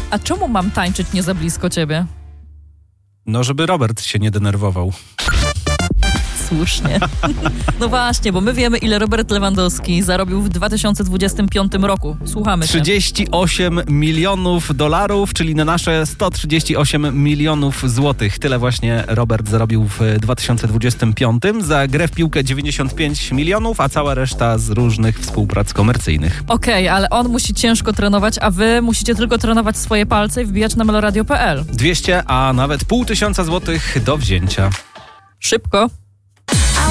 A czemu mam tańczyć nie za blisko ciebie? No, żeby Robert się nie denerwował. Słusznie. No właśnie, bo my wiemy, ile Robert Lewandowski zarobił w 2025 roku. Słuchamy cię. $38 milionów, czyli na nasze 138 milionów złotych. Tyle właśnie Robert zarobił w 2025. Za grę w piłkę 95 milionów, a cała reszta z różnych współprac komercyjnych. Okej, ale on musi ciężko trenować, a wy musicie tylko trenować swoje palce i wbijać na meloradio.pl. 200, a nawet 500 złotych do wzięcia. Szybko.